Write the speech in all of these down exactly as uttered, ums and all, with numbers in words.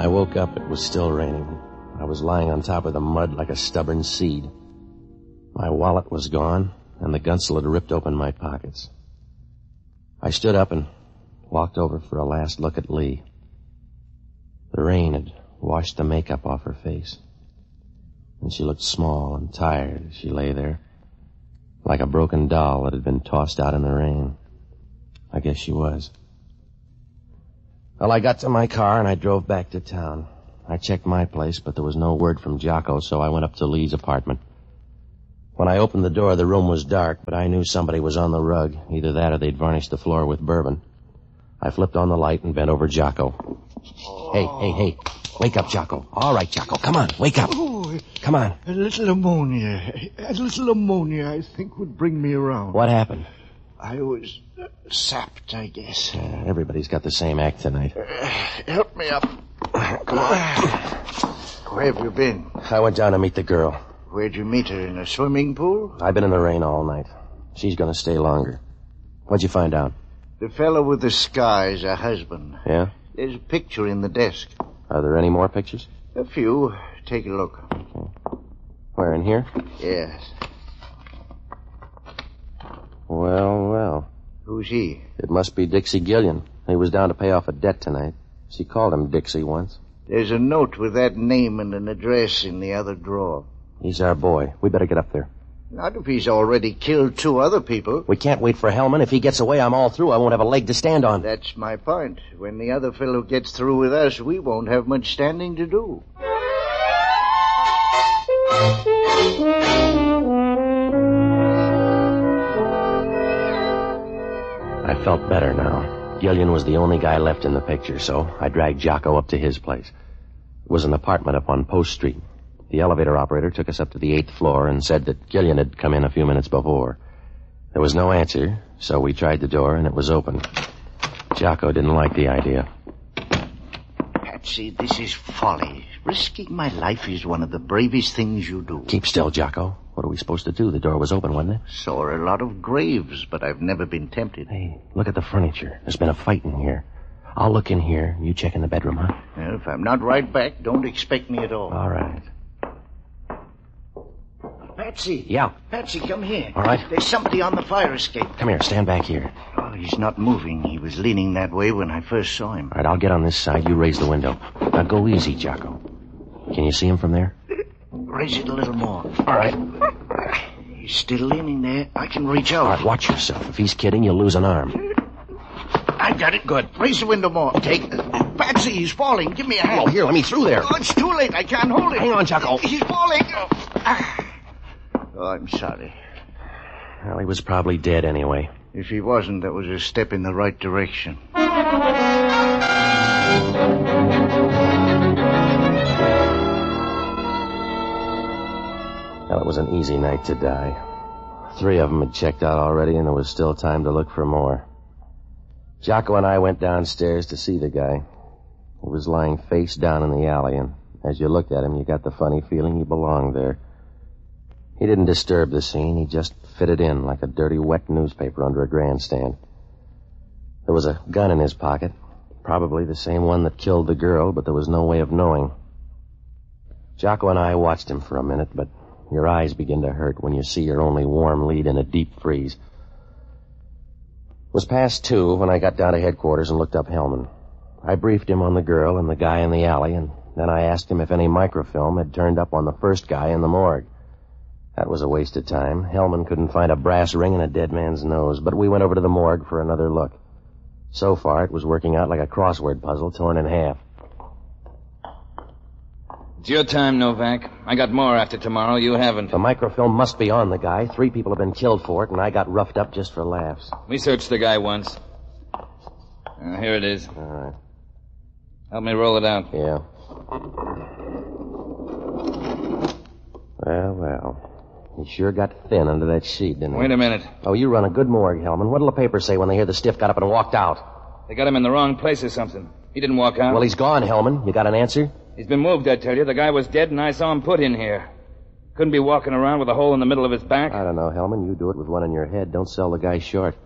I woke up, it was still raining. I was lying on top of the mud like a stubborn seed. My wallet was gone, and the gunsel had ripped open my pockets. I stood up and walked over for a last look at Lee. The rain had washed the makeup off her face, and she looked small and tired as she lay there, like a broken doll that had been tossed out in the rain. I guess she was. Well, I got to my car and I drove back to town. I checked my place, but there was no word from Jocko, so I went up to Lee's apartment. When I opened the door, the room was dark, but I knew somebody was on the rug. Either that or they'd varnished the floor with bourbon. I flipped on the light and bent over Jocko. Hey, hey, hey. Wake up, Jocko. All right, Jocko. Come on, wake up. Oh, Come on. A little ammonia. A little ammonia, I think, would bring me around. What happened? I was uh, sapped, I guess. Yeah, everybody's got the same act tonight. Uh, help me up. Come on. Where have you been? I went down to meet the girl. Where'd you meet her? In a swimming pool? I've been in the rain all night. She's going to stay longer. What'd you find out? The fellow with the scar's her husband. Yeah? There's a picture in the desk. Are there any more pictures? A few. Take a look. Okay. Where, in here? Yes. Well, well. Who's he? It must be Dixie Gillian. He was down to pay off a debt tonight. She called him Dixie once. There's a note with that name and an address in the other drawer. He's our boy. We better get up there. Not if he's already killed two other people. We can't wait for Hellman. If he gets away, I'm all through. I won't have a leg to stand on. That's my point. When the other fellow gets through with us, we won't have much standing to do. I felt better now. Gillian was the only guy left in the picture, so I dragged Jocko up to his place. It was an apartment up on Post Street. The elevator operator took us up to the eighth floor and said that Gillian had come in a few minutes before. There was no answer, so we tried the door, and it was open. Jocko didn't like the idea. Patsy, this is folly. Risking my life is one of the bravest things you do. Keep still, Jocko. What are we supposed to do? The door was open, wasn't it? Saw a lot of graves, but I've never been tempted. Hey, look at the furniture. There's been a fight in here. I'll look in here. You check in the bedroom, huh? Well, if I'm not right back, don't expect me at all. All right. Patsy. Yeah? Patsy, come here. All right. There's somebody on the fire escape. Come here. Stand back here. Oh, he's not moving. He was leaning that way when I first saw him. All right, I'll get on this side. You raise the window. Now go easy, Jocko. Can you see him from there? Raise it a little more. All right. He's still leaning there. I can reach out. All right, watch yourself. If he's kidding, you'll lose an arm. I've got it. Good. Raise the window more. Take... Patsy, he's falling. Give me a hand. Oh, here, let me through there. Oh, it's too late. I can't hold it. Hang on, Jocko. He's falling. Oh, I'm sorry. Well, he was probably dead anyway. If he wasn't, that was a step in the right direction. Well, it was an easy night to die. Three of them had checked out already, and there was still time to look for more. Jocko and I went downstairs to see the guy. He was lying face down in the alley, and as you looked at him, you got the funny feeling he belonged there. He didn't disturb the scene. He just fitted in like a dirty, wet newspaper under a grandstand. There was a gun in his pocket, probably the same one that killed the girl, but there was no way of knowing. Jocko and I watched him for a minute, but your eyes begin to hurt when you see your only warm lead in a deep freeze. It was past two when I got down to headquarters and looked up Hellman. I briefed him on the girl and the guy in the alley, and then I asked him if any microfilm had turned up on the first guy in the morgue. That was a waste of time. Hellman couldn't find a brass ring in a dead man's nose, but we went over to the morgue for another look. So far, it was working out like a crossword puzzle torn in half. It's your time, Novak. I got more after tomorrow. You haven't. The microfilm must be on the guy. Three people have been killed for it, and I got roughed up just for laughs. We searched the guy once. Uh, here it is. All right. Help me roll it out. Yeah. Well, well. He sure got thin under that sheet, didn't he? Wait a minute. Oh, you run a good morgue, Hellman. What'll the paper say when they hear the stiff got up and walked out? They got him in the wrong place or something. He didn't walk out. Well, he's gone, Hellman. You got an answer? He's been moved, I tell you. The guy was dead, and I saw him put in here. Couldn't be walking around with a hole in the middle of his back. I don't know, Hellman. You do it with one in your head. Don't sell the guy short.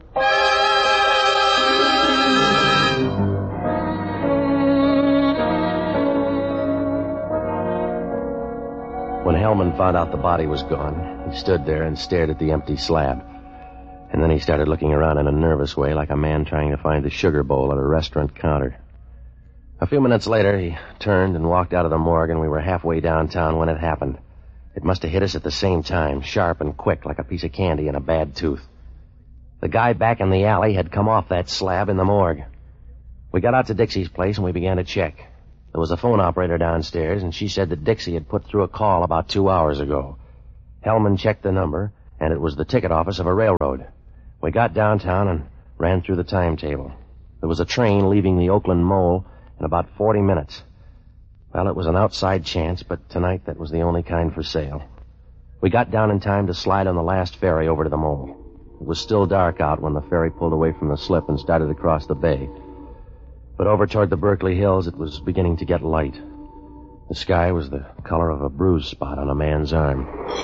When Hellman found out the body was gone, he stood there and stared at the empty slab. And then he started looking around in a nervous way, like a man trying to find the sugar bowl at a restaurant counter. A few minutes later, he turned and walked out of the morgue, and we were halfway downtown when it happened. It must have hit us at the same time, sharp and quick, like a piece of candy in a bad tooth. The guy back in the alley had come off that slab in the morgue. We got out to Dixie's place, and we began to check. There was a phone operator downstairs, and she said that Dixie had put through a call about two hours ago. Hellman checked the number, and it was the ticket office of a railroad. We got downtown and ran through the timetable. There was a train leaving the Oakland Mole in about forty minutes. Well, it was an outside chance, but tonight that was the only kind for sale. We got down in time to slide on the last ferry over to the Mole. It was still dark out when the ferry pulled away from the slip and started across the bay. But over toward the Berkeley Hills, it was beginning to get light. The sky was the color of a bruise spot on a man's arm.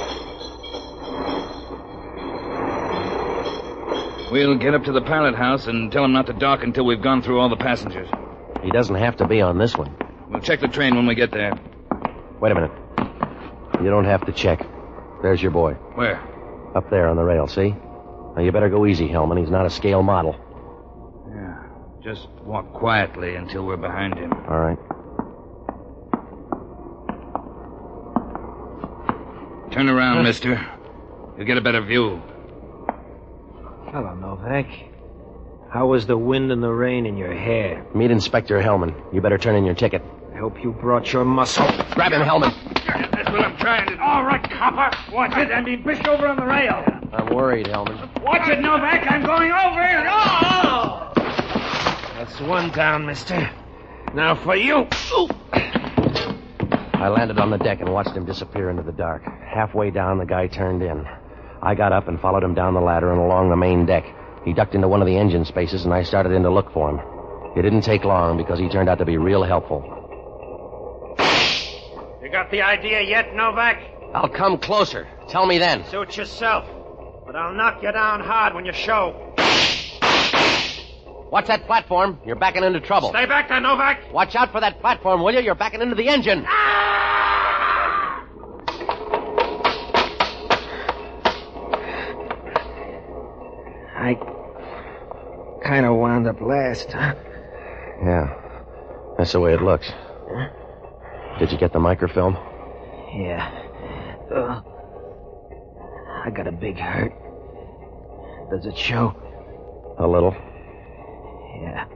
We'll get up to the pilot house and tell him not to dock until we've gone through all the passengers. He doesn't have to be on this one. We'll check the train when we get there. Wait a minute. You don't have to check. There's your boy. Where? Up there on the rail, see? Now, you better go easy, Hellman. He's not a scale model. Yeah, just walk quietly until we're behind him. All right. Turn around, mister. You'll get a better view. Hello, Novak. How was the wind and the rain in your hair? Meet Inspector Hellman. You better turn in your ticket. I hope you brought your muscle. Grab him, Hellman. That's what I'm trying to do. All right, copper. Watch it. I'm being pushed over on the rail. I'm worried, Hellman. Watch it, Novak. I'm going over. Oh! That's one down, mister. Now for you. Ooh. I landed on the deck and watched him disappear into the dark. Halfway down, the guy turned in. I got up and followed him down the ladder and along the main deck. He ducked into one of the engine spaces, and I started in to look for him. It didn't take long because he turned out to be real helpful. You got the idea yet, Novak? I'll come closer. Tell me then. Suit yourself. But I'll knock you down hard when you show. Watch that platform. You're backing into trouble. Stay back there, Novak. Watch out for that platform, will you? You're backing into the engine. I kind of wound up last, huh? Yeah, that's the way it looks. Did you get the microfilm? Yeah. Uh, I got a big hurt. Does it show? A little. Yeah.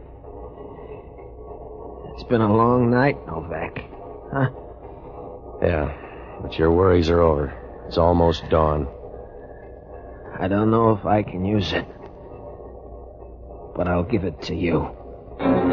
It's been a long night, Novak. Huh? Yeah, but your worries are over. It's almost dawn. I don't know if I can use it, but I'll give it to you.